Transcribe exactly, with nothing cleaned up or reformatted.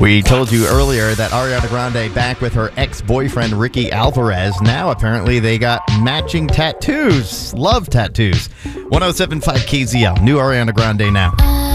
We told you earlier that Ariana Grande back with her ex-boyfriend Ricky Alvarez. Now apparently they got matching tattoos. Love tattoos. one oh seven point five K Z L. New Ariana Grande now.